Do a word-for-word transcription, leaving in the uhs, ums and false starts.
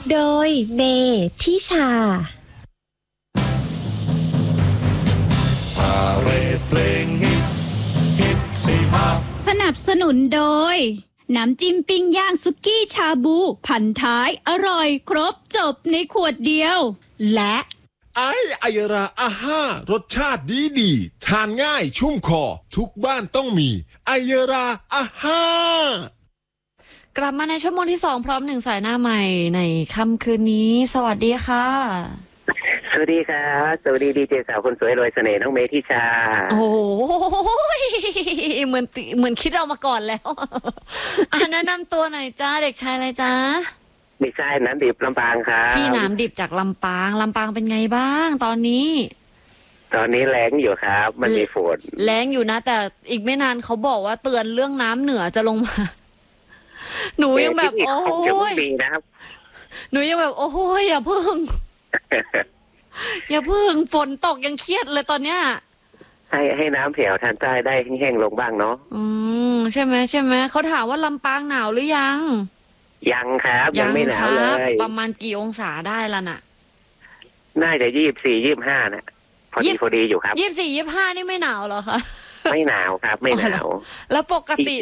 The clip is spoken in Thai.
โดยเมทิชาพาเรดเพลงฮิตฮิตสี่ภาคสนับสนุนโดยน้ำจิ้มปิ้งย่างสุกี้ชาบูพันท้ายอร่อยครบจบในขวดเดียวและไอไอยราอาห้ารสชาติดีดีทานง่ายชุ่มคอทุกบ้านต้องมีไอยราอาห้ากลับมาในชั่วโมงที่สองพร้อมหนึ่งสายหน้าใหม่ในค่ำคืนนี้สวัสดีค่ะสวัสดีครับสวัสดีดีเจสาวคนสวยรวยเสน่ห์น้องเมทิชาโอ้ยเหมือนเหมือนคิดเรามาก่อนแล้วอ่ะแนะนำตัวหน่อยจ้าเด็กชายอะไรจ้าไม่ใช่น้ำดิบลำปางครับพี่น้ำดิบจากลำปางลำปางเป็นไงบ้างตอนนี้ตอนนี้แรงอยู่ครับมันมีฝนแรงอยู่นะแต่อีกไม่นานเขาบอกว่าเตือนเรื่องน้ำเหนือจะลงมาหนูยังแบบโอ้ยหนูยังแบบโอ้ยอย่าพึ่งอย่าพึ่งฝนตกยังเครียดเลยตอนเนี้ยให้ให้น้ำแถวทางใต้ได้แห้งๆลงบ้างเนาะอืมใช่ไหมใช่ไหมเขาถามว่าลำปางหนาวหรือยังยังครับยังไม่หนาวเลยประมาณกี่องศาได้ละน่ะน่าจะยี่สิบสี่ยี่สิบห้าน่ะพอดีพอดีอยู่ครับยี่สิบสี่ยี่สิบห้านี่ไม่หนาวเหรอคะไม่หนาวครับไม่หนาวแล้วปกติ